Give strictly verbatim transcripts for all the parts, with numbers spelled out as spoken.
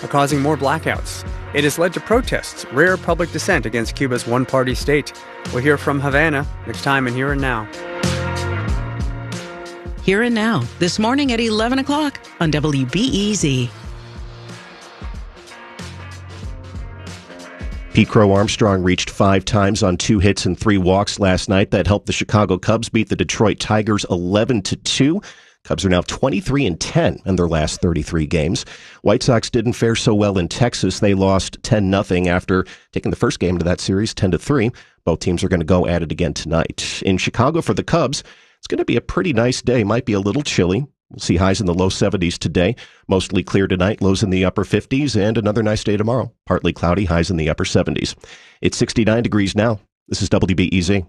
are causing more blackouts. It has led to protests, rare public dissent against Cuba's one-party state. We'll hear from Havana next time in Here and Now. Here and Now, this morning at eleven o'clock on W B E Z. Pete Crow Armstrong reached five times on two hits and three walks last night. That helped the Chicago Cubs beat the Detroit Tigers eleven to two. Cubs are now twenty-three and ten in their last thirty-three games. White Sox didn't fare so well in Texas. They lost ten nothing after taking the first game to that series ten to three. Both teams are going to go at it again tonight. In Chicago for the Cubs, it's going to be a pretty nice day. Might be a little chilly. We'll see highs in the low seventies today. Mostly clear tonight, lows in the upper fifties, and another nice day tomorrow. Partly cloudy, highs in the upper seventies. It's sixty-nine degrees now. This is W B E Z.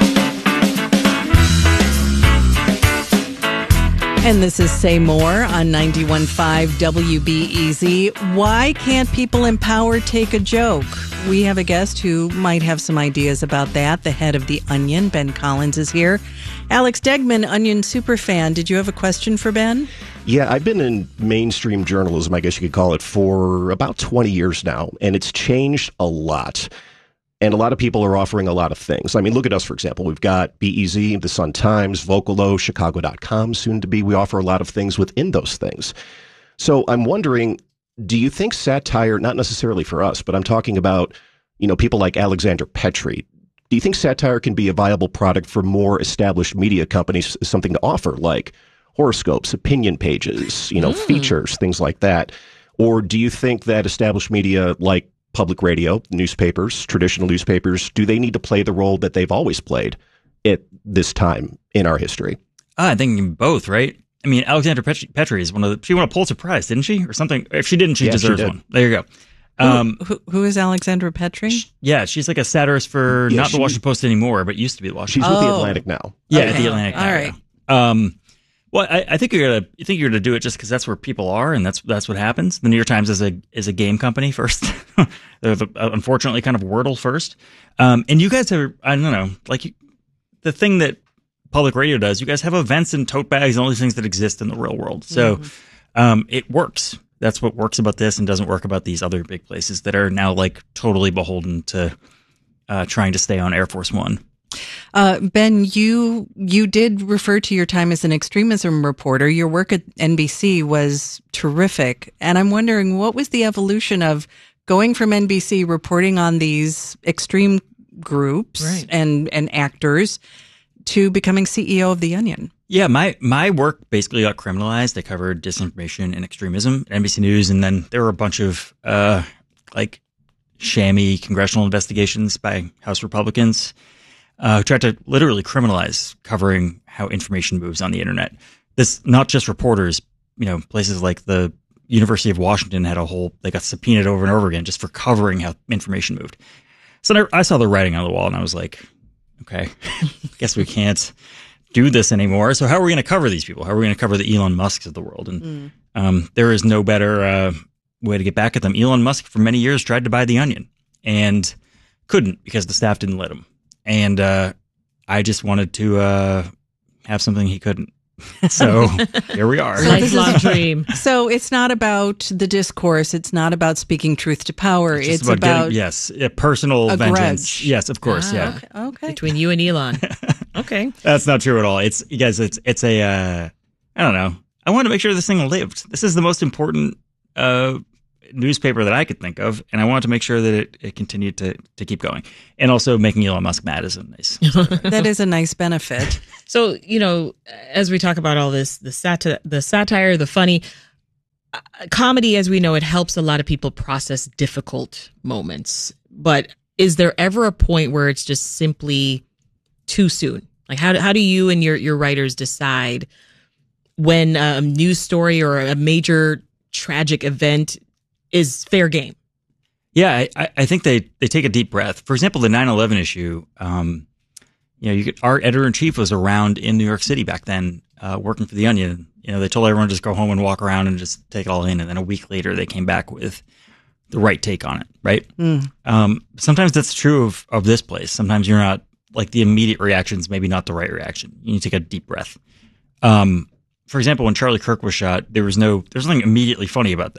And this is Say More on ninety-one point five W B E Z. Why can't people in power take a joke? We have a guest who might have some ideas about that. The head of The Onion, Ben Collins, is here. Alex Degman, Onion superfan. Did you have a question for Ben? Yeah, I've been in mainstream journalism, I guess you could call it, for about twenty years now, and it's changed a lot. And a lot of people are offering a lot of things. I mean, look at us, for example. We've got B E Z, The Sun-Times, Vocalo, Chicago dot com, soon to be. We offer a lot of things within those things. So I'm wondering, do you think satire, not necessarily for us, but I'm talking about, you know, people like Alexandra Petri, do you think satire can be a viable product for more established media companies, something to offer, like horoscopes, opinion pages, you know, mm. features, things like that? Or do you think that established media like public radio, newspapers, traditional newspapers, do they need to play the role that they've always played at this time in our history? Uh, I think both, right? I mean, Alexandra Petri, Petri is one of the, she won a Pulitzer Prize, didn't she? Or something. If she didn't, she yeah, deserves she one. There you go. Um, who, who, who is Alexandra Petri? She, yeah, she's like a satirist for yeah, not she, the Washington Post anymore, but used to be the Washington Post. She's Post. with oh. the Atlantic now. Yeah, okay. at the Atlantic All now. right. Yeah. Um, well, I, I think you're gonna you think you're gonna do it just because that's where people are, and that's that's what happens. The New York Times is a is a game company first. They're the, unfortunately kind of Wordle first. Um, and you guys are, I don't know, like you, the thing that public radio does, you guys have events and tote bags and all these things that exist in the real world. So mm-hmm. um, it works. That's what works about this and doesn't work about these other big places that are now like totally beholden to uh, trying to stay on Air Force One. Uh, Ben, you you did refer to your time as an extremism reporter. Your work at N B C was terrific. And I'm wondering, what was the evolution of going from N B C reporting on these extreme groups right. and, and actors to becoming C E O of The Onion? Yeah, my, my work basically got criminalized. I covered disinformation and extremism at N B C News, and then there were a bunch of uh, like shammy congressional investigations by House Republicans uh, who tried to literally criminalize covering how information moves on the internet. This not just reporters, you know, places like the University of Washington had a whole, they got subpoenaed over and over again just for covering how information moved. So I saw the writing on the wall and I was like, okay, guess we can't do this anymore. So how are we going to cover these people? How are we going to cover the Elon Musks of the world? And mm. um, there is no better uh, way to get back at them. Elon Musk for many years tried to buy The Onion and couldn't because the staff didn't let him. And uh, I just wanted to uh, have something he couldn't. So here we are. So Lifelong dream. So it's not about the discourse. It's not about speaking truth to power. It's, it's about, about getting, yes, a personal a vengeance. grudge. Yes, of course. Ah, yeah. Okay. okay. Between you and Elon. Okay. That's not true at all. It's you guys. It's it's a. Uh, I don't know. I want to make sure this thing lived. This is the most important uh, newspaper that I could think of, and I wanted to make sure that it, it continued to to keep going. And also making Elon Musk mad is a nice. That is a nice benefit. So, you know, as we talk about all this, the sati- the satire, the funny, uh, comedy, as we know, it helps a lot of people process difficult moments. But is there ever a point where it's just simply too soon? Like, how do, how do you and your, your writers decide when a news story or a major tragic event is fair game? Yeah, I, I think they, they take a deep breath. For example, the nine eleven issue, um, you know, you could, our editor-in-chief was around in New York City back then, uh, working for The Onion. You know, they told everyone to just go home and walk around and just take it all in. And then a week later, they came back with the right take on it, right? Mm. Um, sometimes that's true of, of this place. Sometimes you're not, like, the immediate reaction's maybe not the right reaction. You need to take a deep breath. Um, for example, when Charlie Kirk was shot, there was no, there's nothing immediately funny about that.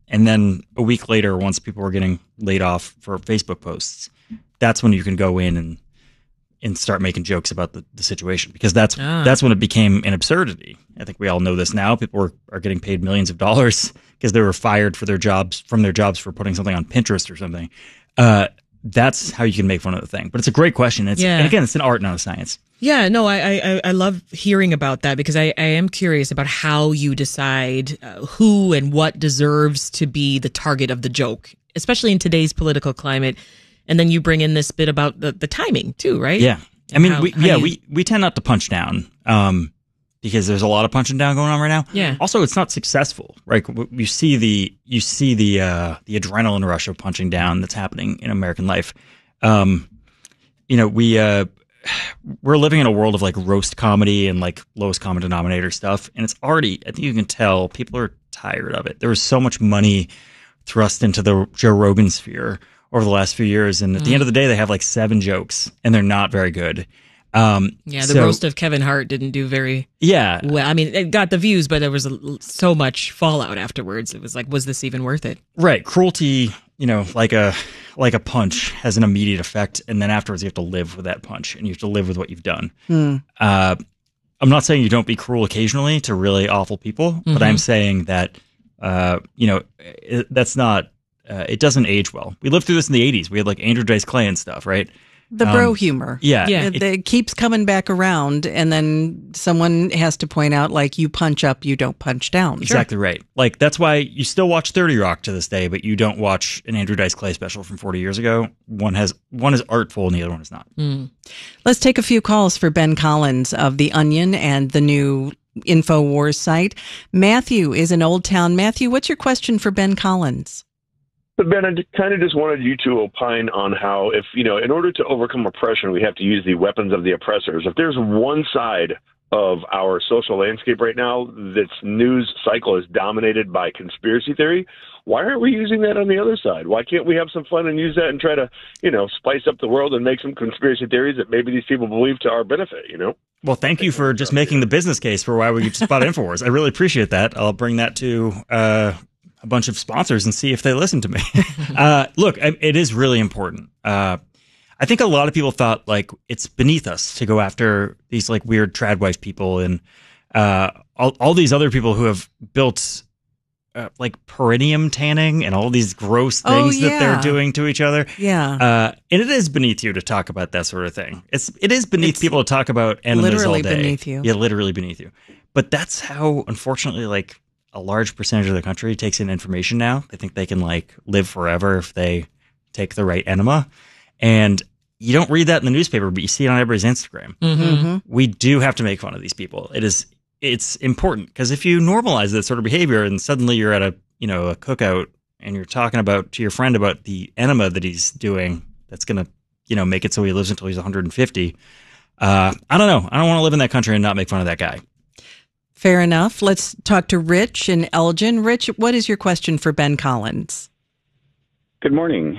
And then a week later, once people were getting laid off for Facebook posts, that's when you can go in and and start making jokes about the, the situation, because that's ah. that's when it became an absurdity. I think we all know this now. People are, are getting paid millions of dollars because they were fired for their jobs from their jobs for putting something on Pinterest or something. Uh, that's how you can make fun of the thing. But it's a great question. It's, yeah. And again, it's an art, not a science. Yeah, no, I, I, I love hearing about that, because I, I am curious about how you decide uh, who and what deserves to be the target of the joke, especially in today's political climate. And then you bring in this bit about the, the timing too, right? Yeah. I mean, how, we, how yeah, you... we, we tend not to punch down um, because there's a lot of punching down going on right now. Yeah. Also, it's not successful, right? You see the you see the uh, the adrenaline rush of punching down that's happening in American life. Um, you know, we uh, we're living in a world of like roast comedy and like lowest common denominator stuff, and it's already, I think you can tell people are tired of it. There was so much money thrust into the Joe Rogan sphere over the last few years, and at mm. the end of the day, they have like seven jokes, and they're not very good. Um, yeah, the so, roast of Kevin Hart didn't do very yeah. well. I mean, it got the views, but there was a, so much fallout afterwards. It was like, was this even worth it? Right, cruelty, you know, like a like a punch has an immediate effect, and then afterwards you have to live with that punch, and you have to live with what you've done. Mm. Uh, I'm not saying you don't be cruel occasionally to really awful people, mm-hmm. but I'm saying that uh, you know it, that's not. Uh, it doesn't age well. We lived through this in the eighties. We had like Andrew Dice Clay and stuff, right? The bro um, humor. Yeah. yeah. It, it keeps coming back around, and then someone has to point out, like, you punch up, you don't punch down. Exactly sure. right. Like, that's why you still watch thirty Rock to this day, but you don't watch an Andrew Dice Clay special from forty years ago. One has one is artful and the other one is not. Mm. Let's take a few calls for Ben Collins of The Onion and the new InfoWars site. Matthew is in Old Town. Matthew, what's your question for Ben Collins? But Ben, I kind of just wanted you to opine on how, if, you know, in order to overcome oppression, we have to use the weapons of the oppressors. If there's one side of our social landscape right now that's news cycle is dominated by conspiracy theory, why aren't we using that on the other side? Why can't we have some fun and use that and try to, you know, spice up the world and make some conspiracy theories that maybe these people believe to our benefit, you know? Well, thank you for just making the business case for why we should spot InfoWars. I really appreciate that. I'll bring that to uh, a bunch of sponsors and see if they listen to me. uh, look, it is really important. Uh, I think a lot of people thought like it's beneath us to go after these like weird trad wife people and uh, all, all these other people who have built uh, like perineum tanning and all these gross things oh, yeah. that they're doing to each other. Yeah. Uh, and it is beneath you to talk about that sort of thing. It's, it is beneath it's people to talk about enemas all day. Literally beneath you. Yeah, literally beneath you. But that's how, unfortunately, like a large percentage of the country takes in information now. They think they can like live forever if they take the right enema. And you don't read that in the newspaper, but you see it on everybody's Instagram. Mm-hmm. We do have to make fun of these people. It is, it's important because if you normalize that sort of behavior and suddenly you're at a, you know, a cookout and you're talking about to your friend about the enema that he's doing, that's going to, you know, make it so he lives until he's one hundred fifty. Uh, I don't know. I don't want to live in that country and not make fun of that guy. Fair enough. Let's talk to Rich in Elgin. Rich, what is your question for Ben Collins? Good morning.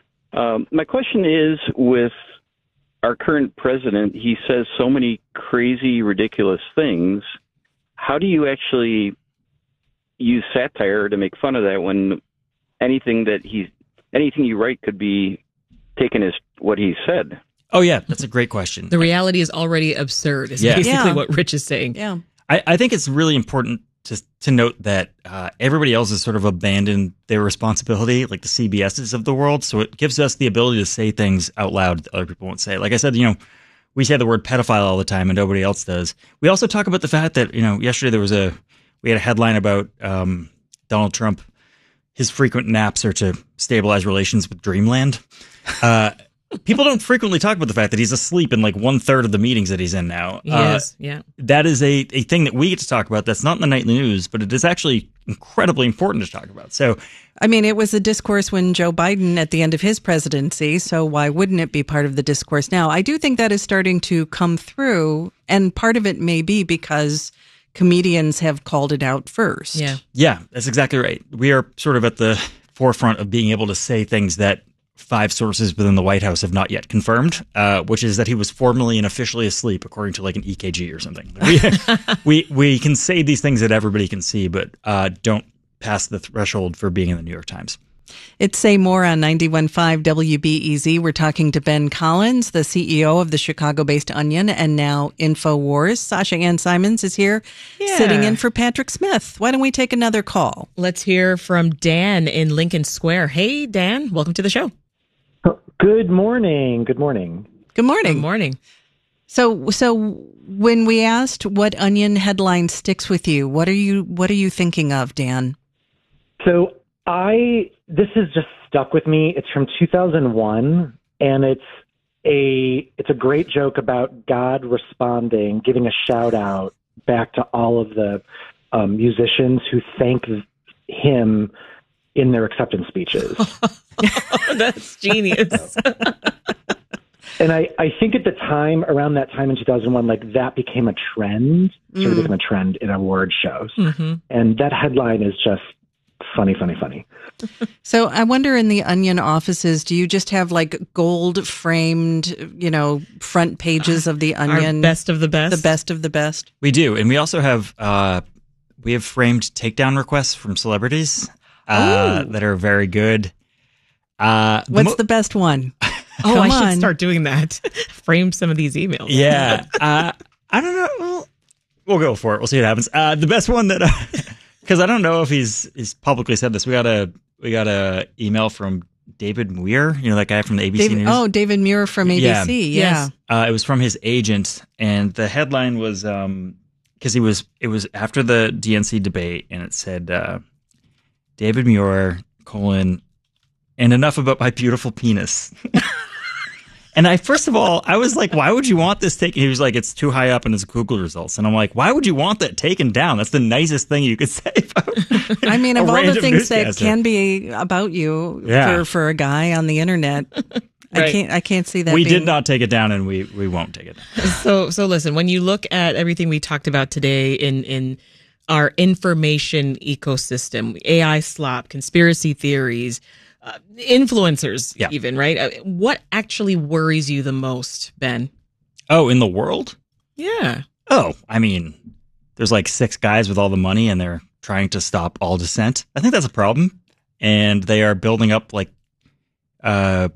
Um, my question is, with our current president, he says so many crazy, ridiculous things. How do you actually use satire to make fun of that when anything that he's, anything you write could be taken as what he said? Oh, yeah, that's a great question. The reality is already absurd, is yeah. basically yeah. what Rich is saying. Yeah. I, I think it's really important to to note that uh, everybody else has sort of abandoned their responsibility, like the C B S's of the world. So it gives us the ability to say things out loud that other people won't say. Like I said, you know, we say the word pedophile all the time and nobody else does. We also talk about the fact that, you know, yesterday there was a, we had a headline about um, Donald Trump. His frequent naps are to stabilize relations with Dreamland. Uh People don't frequently talk about the fact that he's asleep in like one third of the meetings that he's in now. Yes, uh, yeah. That is a, a thing that we get to talk about. That's not in the nightly news, but it is actually incredibly important to talk about. So, I mean, it was a discourse when Joe Biden at the end of his presidency. So why wouldn't it be part of the discourse now? I do think that is starting to come through, and part of it may be because comedians have called it out first. Yeah, yeah, that's exactly right. We are sort of at the forefront of being able to say things that five sources within the White House have not yet confirmed, uh, which is that he was formally and officially asleep, according to like an E K G or something. We we, we can say these things that everybody can see, but uh, don't passed the threshold for being in the New York Times. It's Say More on ninety-one point five W B E Z. We're talking to Ben Collins, the C E O of the Chicago-based Onion and now InfoWars. Sasha Ann Simons is here Yeah. sitting in for Patrick Smith. Why don't we take another call? Let's hear from Dan in Lincoln Square. Hey, Dan, welcome to the show. Good morning. Good morning. Good morning. Good morning. So, so when we asked what Onion headline sticks with you, what are you what are you thinking of, Dan? So I this has just stuck with me. It's from two thousand one, and it's a it's a great joke about God responding, giving a shout out back to all of the um, musicians who thank him in their acceptance speeches. That's genius. And I, I think at the time, around that time in two thousand one, like that became a trend, sort of Mm. became a trend in award shows. Mm-hmm. And that headline is just funny, funny, funny. So I wonder, in the Onion offices, do you just have like gold framed, you know, front pages of the Onion, Our best of the best. the best of the best? We do, and we also have uh, we have framed takedown requests from celebrities uh, Ooh. that are very good. Uh, the What's mo- the best one? Oh, Come I should on. start doing that. Frame some of these emails. Yeah, uh, I don't know. We'll, we'll go for it. We'll see what happens. Uh, the best one that, because I don't know if he's he's publicly said this. We got a we got a email from David Muir. You know that guy from the A B C David, News. oh, David Muir from A B C. Yeah. Yeah. Yes. Uh, it was from his agent, and the headline was um because he was it was after the D N C debate, and it said uh, David Muir colon and enough about my beautiful penis. And I, first of all, I was like, why would you want this taken? He was like, it's too high up in his Google results. And I'm like, why would you want that taken down? That's the nicest thing you could say about I mean, a of all the random things that newscaster. can be about you Yeah. for, for a guy on the internet, I Right. can't I can't see that. We being, did not take it down, and we, we won't take it down. So, so listen, when you look at everything we talked about today in, in our information ecosystem, A I slop, conspiracy theories, uh, influencers, Yeah. even, right? Uh, What actually worries you the most, Ben? Oh, in the world? Yeah. Oh, I mean, there's like six guys with all the money, and they're trying to stop all dissent. I think that's a problem. And they are building up like, uh,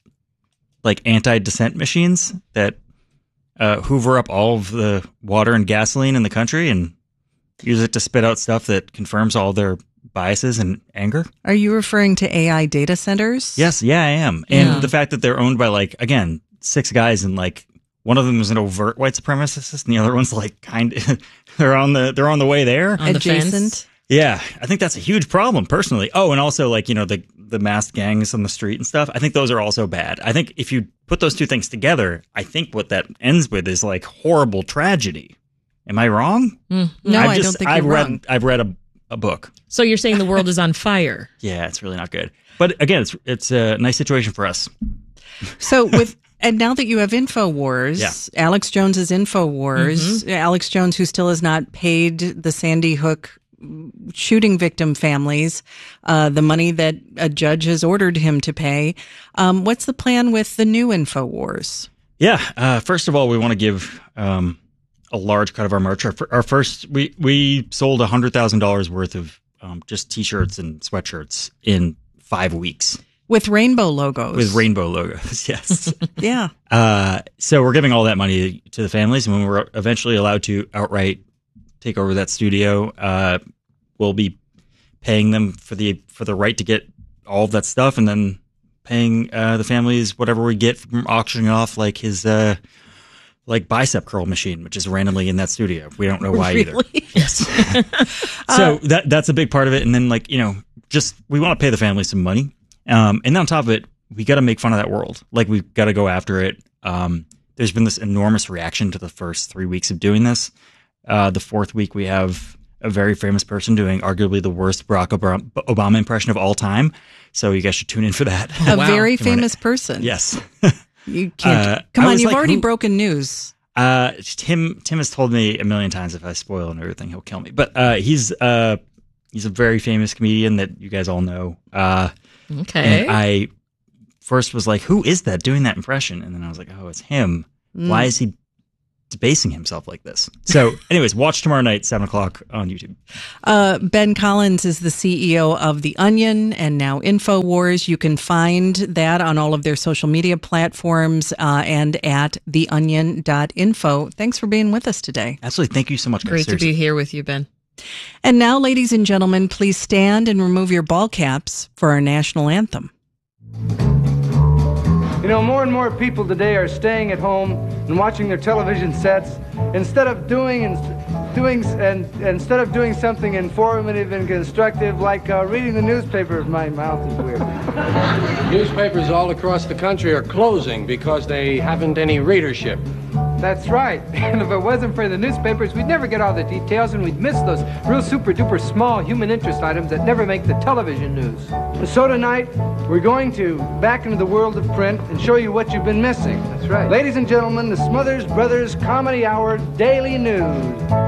like anti-dissent machines that uh, hoover up all of the water and gasoline in the country and use it to spit out stuff that confirms all their biases and anger. Are you referring to A I data centers? Yes, yeah, I am. And Yeah. the fact that they're owned by like, again, six guys, and like one of them is an overt white supremacist and the other one's like kind of, they're on the, they're on the way there. On the fence? Adjacent. Yeah, I think that's a huge problem personally. Oh, and also like, you know, the the masked gangs on the street and stuff. I think those are also bad. I think if you put those two things together, I think what that ends with is like horrible tragedy. Am I wrong? No, I've I just, don't think I've you're read wrong. I've read a, a book. So you're saying the world is on fire? Yeah, it's really not good. But again, it's it's a nice situation for us. So with and now that you have InfoWars, Yeah. Alex Jones is InfoWars. Mm-hmm. Alex Jones, who still has not paid the Sandy Hook shooting victim families uh, the money that a judge has ordered him to pay. Um, what's the plan with the new InfoWars? Yeah. Uh, first of all, we want to give um, a large cut of our merch. Our, our first, we we sold a hundred thousand dollars worth of um, just T-shirts and sweatshirts in five weeks With rainbow logos. with rainbow logos. Yes. Yeah. uh, so we're giving all that money to the families, and when we're eventually allowed to outright take over that studio, uh, we'll be paying them for the for the right to get all of that stuff, and then paying uh, the families whatever we get from auctioning off like his uh, like bicep curl machine, which is randomly in that studio. We don't know why either. Really? Yes. so that that's a big part of it, and then like you know, just we want to pay the family some money, um, and then on top of it, we got to make fun of that world. Like we've got to go after it. Um, there's been this enormous reaction to the first three weeks of doing this. Uh, the fourth week, we have a very famous person doing arguably the worst Barack Obama, Obama impression of all time. So you guys should tune in for that. A Wow. very You wanna- famous person. Yes. You can't. Uh, come I on, was you've like, already who- broken news. Uh, Tim Tim has told me a million times if I spoil and everything, he'll kill me. But uh, he's uh, he's a very famous comedian that you guys all know. Uh, Okay. and I first was like, who is that doing that impression? And then I was like, oh, it's him. Why is he debasing himself like this. So anyways, watch tomorrow night, seven o'clock on YouTube. Uh, Ben Collins is the C E O of The Onion and now InfoWars. You can find that on all of their social media platforms uh, and at the onion dot info. Thanks for being with us today. Absolutely. Thank you so much, guys. Great Seriously. to be here with you, Ben. And now, ladies and gentlemen, please stand and remove your ball caps for our national anthem. You know, more and more people today are staying at home and watching their television sets instead of doing and doing and instead of doing something informative and constructive, like uh, reading the newspaper. My mouth is weird. Newspapers all across the country are closing because they haven't any readership. That's right. And if it wasn't for the newspapers, we'd never get all the details, and we'd miss those real super-duper small human interest items that never make the television news. And so tonight, we're going to back into the world of print and show you what you've been missing. That's right. Ladies and gentlemen, the Smothers Brothers Comedy Hour Daily News.